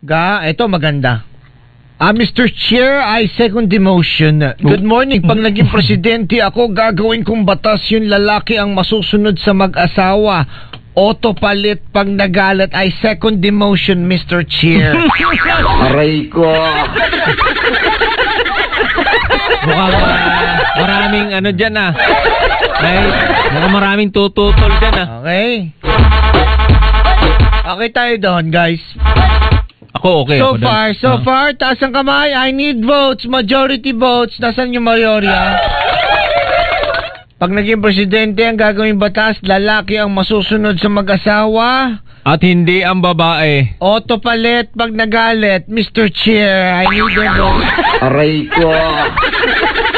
Ito maganda. Mr. Chair, I second the motion. Good morning. Pag naging presidente ako, gagawin kong batas yung lalaki ang masusunod sa mag-asawa. Autopalit pag nagalit. I second the motion, Mr. Chair. Aray ko. Mukhang maraming ano dyan mukhang maraming tututol dyan Okay. Okay tayo doon, guys. Ako okay. So far, taas ang kamay. I need votes, majority votes. Nasaan yung mayorya? Pag naging presidente, ang gagawing batas, lalaki ang masusunod sa mag-asawa. At hindi ang babae. Autopalit pag nagalit. Mr. Chair, I need a vote. Aray ko.